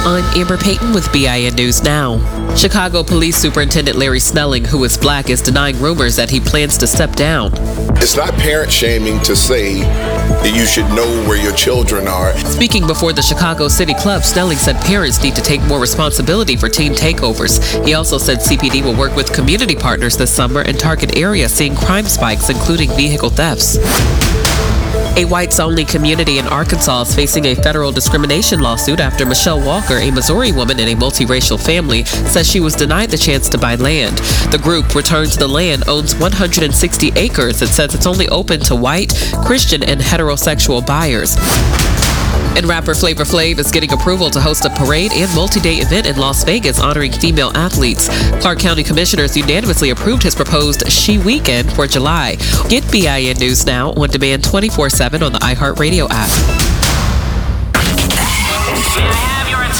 I'm Amber Payton with BIN News Now. Chicago Police Superintendent Larry Snelling, who is black, is denying rumors that he plans to step down. It's not parent shaming to say that you should know where your children are. Speaking before the Chicago City Club, Snelling said parents need to take more responsibility for teen takeovers. He also said CPD will work with community partners this summer and target areas seeing crime spikes, including vehicle thefts. A whites-only community in Arkansas is facing a federal discrimination lawsuit after Michelle Walker, a Missouri woman in a multiracial family, says she was denied the chance to buy land. The group, Return to the Land, owns 160 acres. It says it's only open to white, Christian, and heterosexual buyers. And rapper Flavor Flav is getting approval to host a parade and multi-day event in Las Vegas honoring female athletes. Clark County commissioners unanimously approved his proposed She Weekend for July. Get BIN News Now on demand 24/7 on the iHeartRadio app.